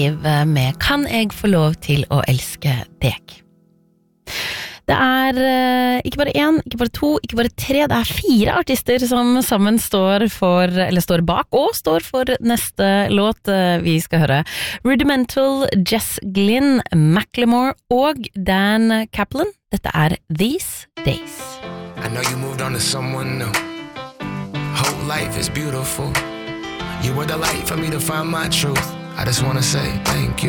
med Kan jeg få lov til å elske deg? Det ikke bare en, ikke bare to, ikke bare tre, det 4 artister som sammen står bak og står for neste låt vi skal høre. Rudimental, Jess Glynn, Macklemore og Dan Kaplan. Dette These Days. I know you moved on to someone new. Whole life is beautiful. You were the light for me to find my truth. I just wanna say thank you.